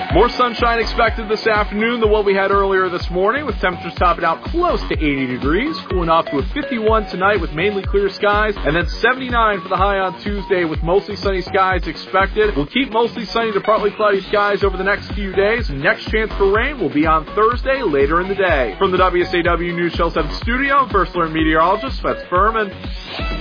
More sunshine expected this afternoon than what we had earlier this morning, with temperatures topping out close to 80 degrees, cooling off to a 51 tonight with mainly clear skies, and then 79 for the high on Tuesday with mostly sunny skies expected. We'll keep mostly sunny to partly cloudy skies over the next few days. Next chance for rain will be on Thursday later in the day. From the WSAW News Channel 7 studio, First Alert meteorologist Fetz Furman.